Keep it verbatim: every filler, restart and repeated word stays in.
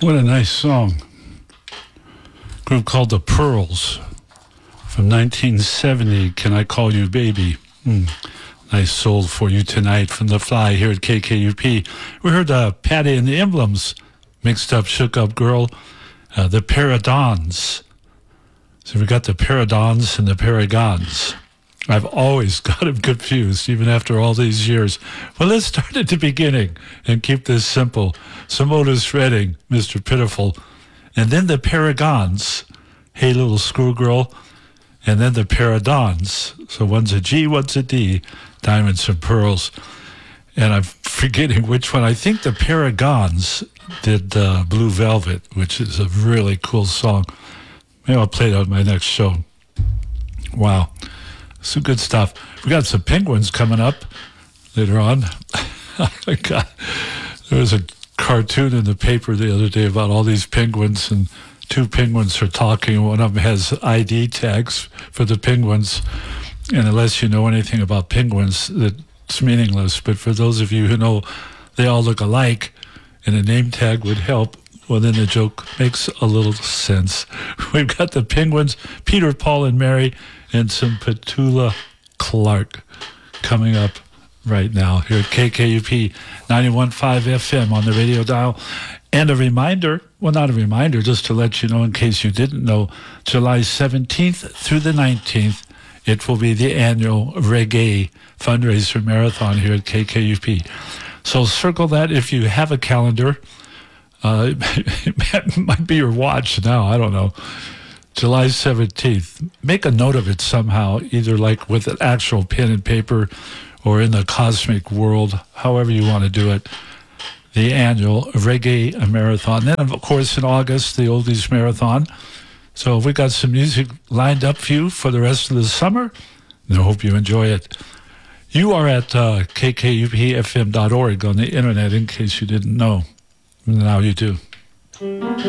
What a nice song. Group called The Pearls from nineteen seventy, Can I Call You Baby? Mm. Nice soul for you tonight from The Fly here at K K U P. We heard uh, Patty and the Emblems, Mixed Up, Shook Up Girl, uh, The Paradons. So we got the Paradons and the Paragons. I've always got them confused, even after all these years. Well, let's start at the beginning and keep this simple. Some Otis Redding, Mister Pitiful, and then the Paragons, Hey Little Schoolgirl, and then the Paradons. So one's a G, one's a D, Diamonds and Pearls. And I'm forgetting which one. I think the Paragons did uh, Blue Velvet, which is a really cool song. Maybe I'll play it on my next show. Wow. Some good stuff. We got some penguins coming up later on. I got, there was a cartoon in the paper the other day about all these penguins, and two penguins are talking. One of them has I D tags for the penguins. And unless you know anything about penguins, it's meaningless. But for those of you who know they all look alike and a name tag would help, well, then the joke makes a little sense. We've got the penguins, Peter, Paul, and Mary, and some Petula Clark coming up right now here at K K U P ninety-one point five F M on the radio dial. And a reminder, well, not a reminder, just to let you know in case you didn't know, July seventeenth through the nineteenth, it will be the annual Reggae Fundraiser Marathon here at K K U P. So circle that if you have a calendar. Uh, it might be your watch now, I don't know. July seventeenth. Make a note of it somehow, either like with an actual pen and paper or in the cosmic world, however you want to do it. The annual Reggae Marathon. Then, of course, in August, the Oldies Marathon. So we got some music lined up for you for the rest of the summer, and I hope you enjoy it. You are at uh, K K U P F M dot org on the internet, in case you didn't know. Now you do.